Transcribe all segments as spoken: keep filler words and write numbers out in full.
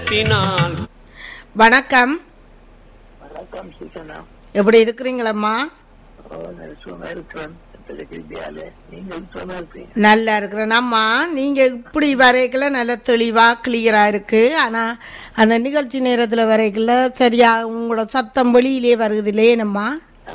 உள்ளத்தினால். வணக்கம். வணக்கம் சீசனா, எப்படி இருக்கிறீங்களம்மா? சும்மா இருக்கிறேன். நல்லா இருக்கிறேன் அம்மா. நீங்க இப்படி வரைக்கல நல்ல தெளிவா கிளியரா இருக்கு. ஆனா அந்த நிகழ்ச்சி நேரத்துல வரைக்கல சரியா உங்களோட சத்தம் வெளியிலே வருது இல்லையேனம்மா?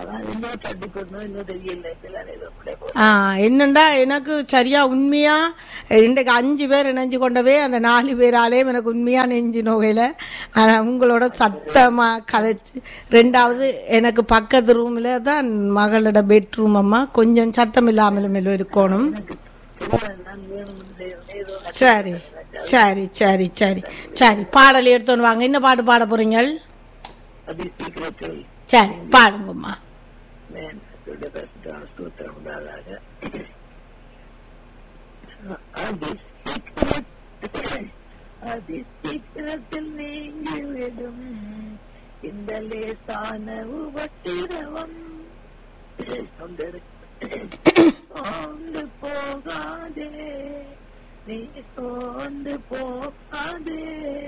என்னண்டா எனக்கு சரியா உண்மையா இன்றைக்கு அஞ்சு பேர் இணைஞ்சு கொண்டவே அந்த நாலு பேராலே எனக்கு உண்மையா நெஞ்சு நோகையில. ஆனா உங்களோட சத்தமா கதைச்சு. ரெண்டாவது எனக்கு பக்கத்து ரூம்ல தான் மகளோட பெட்ரூம் அம்மா, கொஞ்சம் சத்தம் இல்லாமலும் இருக்கணும். சரி சரி சரி சரி சரி பாடல் எடுத்துன்னு வாங்க. என்ன பாட்டு பாட போறீங்க? சரி பாடுங்கம்மா. அதிசீக்கிரத்தில் நீங்கிவிடும் இந்த லேசான உபத்திரவம் சோர்ந்து போகாதே, நீ சோர்ந்து போகாதே,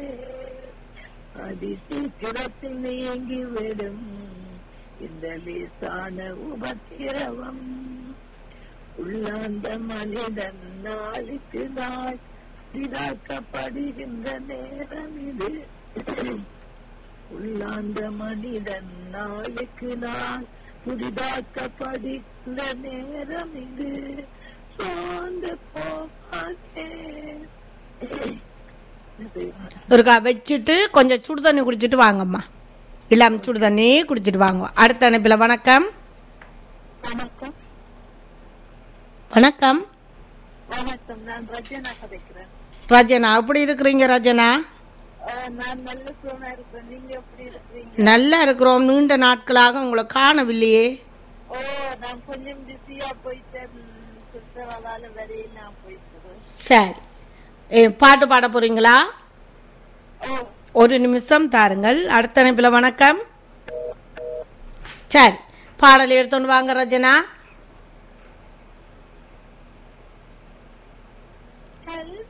அதிசீக்கிரத்தில் நீங்கிவிடும் இந்த லேசான உபத்திரவம். உள்ளாந்த மனிதன் நாளுக்கு நாள் இதாக்கப்படுகின்ற நேரம் இது. உள்ளாந்த மனிதன் நாளுக்கு நாள் புதிதாக்கப்படுகின்ற நேரம் இது. சோர்ந்து போகாதே. ஒருக்கா வச்சுட்டு கொஞ்சம் சுடு தண்ணி குடிச்சிட்டு வாங்கம்மா. இளம் சுடு தண்ணி குடிச்சிட்டு வாங்க. அடுத்த அனுப்பில வணக்கம். வணக்கம் வணக்கம் வணக்கம். நான் ரஜனா கதைக்கிறேன். ரஜனா, எப்படி இருக்கிறீங்க ரஜனா? நான் நல்ல சுகமா இருக்கிறேன். நீங்க எப்படி இருக்கிறீங்க? நல்லா இருக்கிறோம். நீண்ட நாட்களாக உங்களை காணவில்லையே. ஓ, நான் கொஞ்சம் பிஸியா போயிட்டேன். சுற்றுலாவால வரையே நான் போயிட்டு. சரி, பாட்டு பாட போறீங்களா? ஓ, ஒரு நிமிஷம் தாருங்கள். அடுத்த அனுப்பில வணக்கம். சரி, பாடல் எடுத்துன்னு வாங்க ரஜனா.